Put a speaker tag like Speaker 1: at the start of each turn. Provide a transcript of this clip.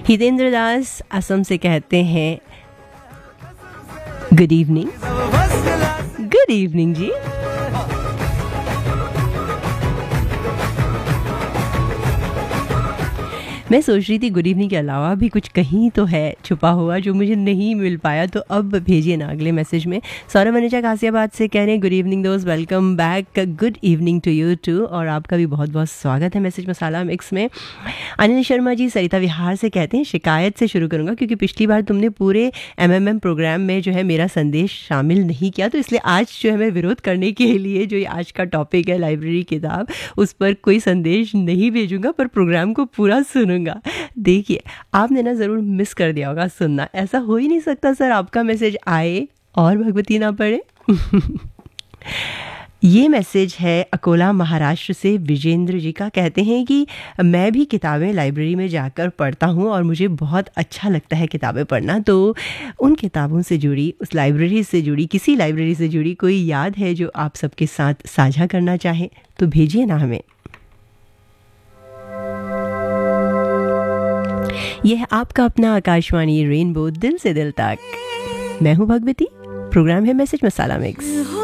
Speaker 1: हितेंद्र दास असम से कहते हैं गुड इवनिंग। गुड इवनिंग जी। मैं सोच रही थी गुड इवनिंग के अलावा भी कुछ कहीं तो है छुपा हुआ जो मुझे नहीं मिल पाया, तो अब भेजिए ना अगले मैसेज में। सौरभ मनीषा गाजियाबाद से कह रहे हैं गुड इवनिंग दोस्त, welcome back, good evening to you to, और आपका भी बहुत बहुत स्वागत है मैसेज मसाला मिक्स में। अनिल शर्मा जी सरिता विहार से कहते हैं शिकायत से शुरू करूंगा क्योंकि पिछली बार तुमने पूरे MMM प्रोग्राम में जो है मेरा संदेश शामिल नहीं किया, तो इसलिए आज जो है मैं विरोध करने के लिए जो आज का टॉपिक है लाइब्रेरी किताब, उस पर कोई संदेश नहीं भेजूंगा पर प्रोग्राम को पूरा सुनूंगा। देखिए आपने ना ज़रूर मिस कर दिया होगा सुनना, ऐसा हो ही नहीं सकता सर आपका मैसेज आए और भगवती ना पढ़े। ये मैसेज है अकोला महाराष्ट्र से विजेंद्र जी का, कहते हैं कि मैं भी किताबें लाइब्रेरी में जाकर पढ़ता हूँ और मुझे बहुत अच्छा लगता है किताबें पढ़ना। तो उन किताबों से जुड़ी, उस लाइब्रेरी से जुड़ी, किसी लाइब्रेरी से जुड़ी कोई याद है जो आप सबके साथ साझा करना चाहें तो भेजिए ना हमें। यह है आपका अपना आकाशवाणी रेनबो, दिल से दिल तक। मैं हूँ भगवती, प्रोग्राम है मैसेज मसाला मिक्स।